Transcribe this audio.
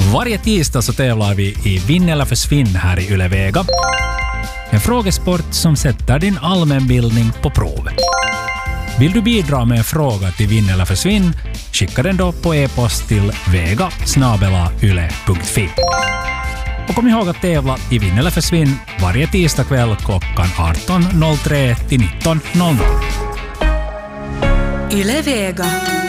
Varje tisdag så tävlar vi i Vinn eller försvinn här i Yle Vega. En frågesport som sätter din allmänbildning på prov. Vill du bidra med en fråga till Vinn eller försvinn? Skicka den då på e-post till vega@yle.fi. Och kom ihåg att tävla i Vinn eller försvinn varje tisdag kväll klockan 18.03 till 19.00. Yle Vega.